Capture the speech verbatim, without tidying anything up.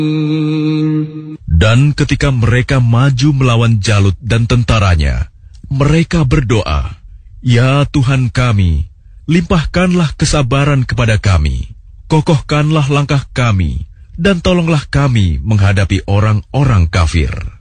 Dan ketika mereka maju melawan Jalut dan tentaranya, mereka berdoa, "Ya Tuhan kami, limpahkanlah kesabaran kepada kami, kokohkanlah langkah kami, dan tolonglah kami menghadapi orang-orang kafir."